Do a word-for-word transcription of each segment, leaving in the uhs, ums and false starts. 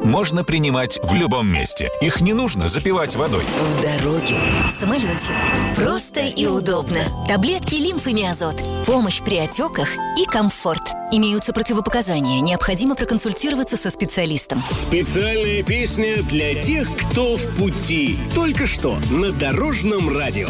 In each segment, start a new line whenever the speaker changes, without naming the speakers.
можно принимать в любом месте. Их не нужно запивать водой.
В дороге, в самолете. Просто и удобно. Таблетки лимфомиазот. Помощь при отеках и комфорт. Имеются противопоказания. Необходимо проконсультироваться со специалистом.
Специальная песня для тех, кто в пути. Только что на Дорожном радио.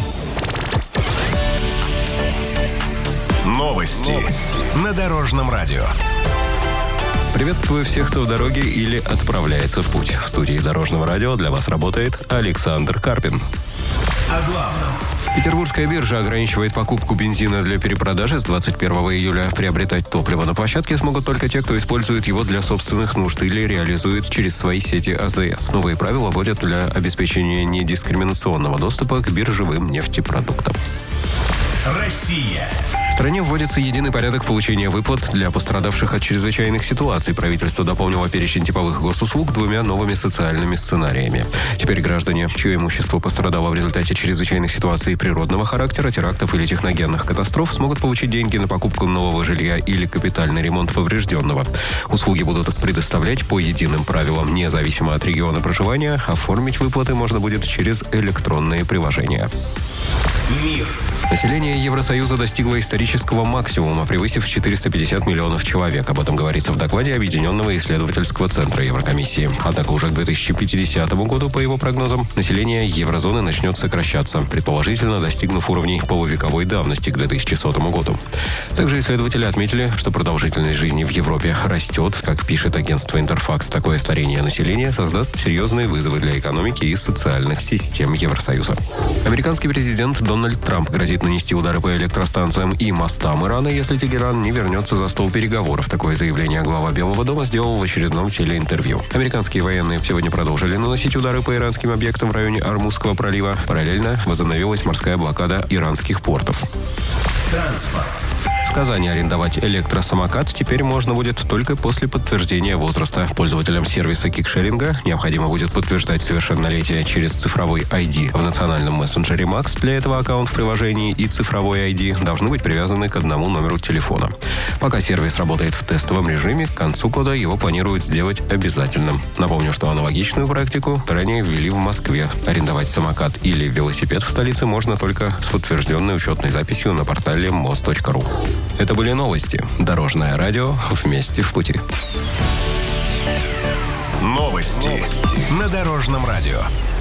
Новости, Новости на Дорожном радио.
Приветствую всех, кто в дороге или отправляется в путь. В студии Дорожного радио для вас работает Александр Карпин.
О главном.
Петербургская биржа ограничивает покупку бензина для перепродажи с двадцать первого июля. Приобретать топливо на площадке смогут только те, кто использует его для собственных нужд или реализует через свои сети АЗС. Новые правила вводят для обеспечения недискриминационного доступа к биржевым нефтепродуктам.
Россия.
В стране вводится единый порядок получения выплат для пострадавших от чрезвычайных ситуаций. Правительство дополнило перечень типовых госуслуг двумя новыми социальными сценариями. Теперь граждане, чье имущество пострадало в результате чрезвычайных ситуаций природного характера, терактов или техногенных катастроф, смогут получить деньги на покупку нового жилья или капитальный ремонт поврежденного. Услуги будут предоставлять по единым правилам, независимо от региона проживания. Оформить выплаты можно будет через электронные приложения.
Мир.
Население Евросоюза достигло исторического максимума, превысив четыреста пятьдесят миллионов человек. Об этом говорится в докладе Объединенного исследовательского центра Еврокомиссии. Однако уже к две тысячи пятидесятому году, по его прогнозам, население еврозоны начнет сокращаться, предположительно достигнув уровней полувековой давности к две тысячи сотому году. Также исследователи отметили, что продолжительность жизни в Европе растет. Как пишет агентство Интерфакс, такое старение населения создаст серьезные вызовы для экономики и социальных систем Евросоюза. Американский президент Дональд Трамп грозит нанести удары по электростанциям и мостам Ирана, если Тегеран не вернется за стол переговоров. Такое заявление глава Белого дома сделал в очередном телеинтервью. Американские военные сегодня продолжили наносить удары по иранским объектам в районе Ормузского пролива. Параллельно возобновилась морская блокада иранских портов.
Транспорт.
В Казани арендовать электросамокат теперь можно будет только после подтверждения возраста. Пользователям сервиса кикшеринга необходимо будет подтверждать совершеннолетие через цифровой ай ди в национальном мессенджере Макс. Для этого аккаунт в приложении и цифровой ай ди должны быть привязаны к одному номеру телефона. Пока сервис работает в тестовом режиме, к концу года его планируют сделать обязательным. Напомню, что аналогичную практику ранее ввели в Москве. Арендовать самокат или велосипед в столице можно только с подтвержденной учетной записью на портале моз точка ру. Это были новости. Дорожное радио. Вместе в пути.
Новости, Новости. на Дорожном радио.